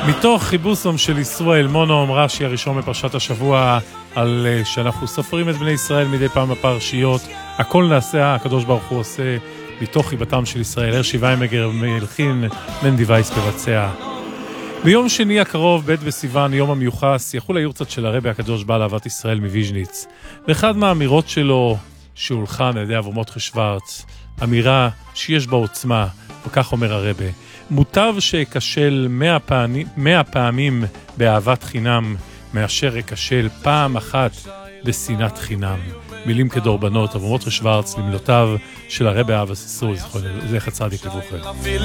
מתוך חיבוסום של ישראל מונום, רש"י הראשון בפרשת השבוע, על שאנחנו סופרים את בני ישראל מדי פעם בפרשיות. הכל נעשה, הקדוש ברוך הוא עושה מתוך חיבתם של ישראל. הרשי ויימגר מלחין, מנדי וייס מבצע. ביום שני הקרוב, ב' בסיוון, יום המיוחס, יחול היורצת של הרבי הקדוש בעל אהבת ישראל מוויז'ניץ. ואחד מהאמירות שלו שהולחן על ידי אברמות שוורץ, אמירה שיש בה עוצמה, וכך אומר הרבי: מוטב שיקשל 100 פעמים באהבת חינם, מאשר יקשל פעם אחת בשנאת חינם. מילים כדורבנות, אברמות שוורץ, למילותיו של הרבי אהבת ישראל, זכר צדיק לברכה.